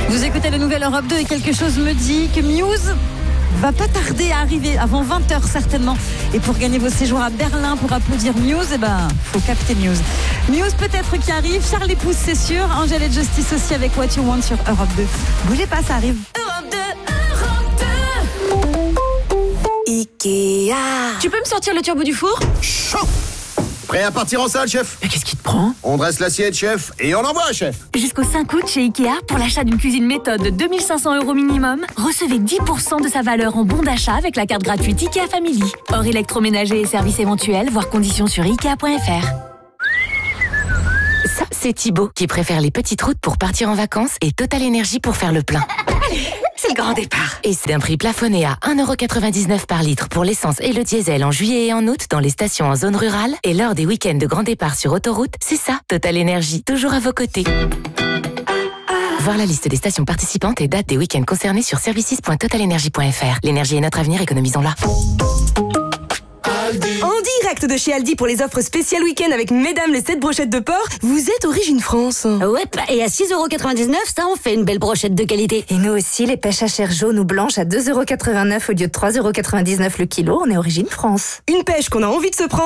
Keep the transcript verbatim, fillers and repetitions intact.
Vous écoutez la nouvelle Europe deux et quelque chose me dit que Muse va pas tarder à arriver avant vingt heures certainement. Et pour gagner vos séjours à Berlin pour applaudir Muse, eh ben, faut capter Muse. Muse peut-être qui arrive, Charlie Pouce c'est sûr, Angel et Justice aussi avec What You Want sur Europe deux. Bougez pas, ça arrive. Europe deux, Europe deux. Ikea. Tu peux me sortir le turbo du four ? Chaud. Prêt à partir en salle, chef ? Mais qu'est-ce qui te prend ? On dresse l'assiette, chef, et on envoie, chef. Jusqu'au cinq août chez Ikea, pour l'achat d'une cuisine méthode de deux mille cinq cents euros minimum, recevez dix pour cent de sa valeur en bon d'achat avec la carte gratuite Ikea Family. Hors électroménager et services éventuels, voire conditions sur ikea point f r. Ça, c'est Thibaut qui préfère les petites routes pour partir en vacances et Total Énergie pour faire le plein. C'est le grand départ. Et c'est d'un prix plafonné à un euro quatre-vingt-dix-neuf par litre pour l'essence et le diesel en juillet et en août dans les stations en zone rurale. Et lors des week-ends de grand départ sur autoroute, c'est ça, Total Énergie, toujours à vos côtés. Voir la liste des stations participantes et dates des week-ends concernés sur services point total énergie point f r. L'énergie est notre avenir, économisons-la. En direct de chez Aldi pour les offres spéciales week-end avec mesdames les sept brochettes de porc, vous êtes Origine France. Ouais, et à six euros quatre-vingt-dix-neuf, ça en fait une belle brochette de qualité. Et nous aussi, les pêches à chair jaune ou blanche à deux euros quatre-vingt-neuf au lieu de trois euros quatre-vingt-dix-neuf le kilo, on est Origine France. Une pêche qu'on a envie de se prendre.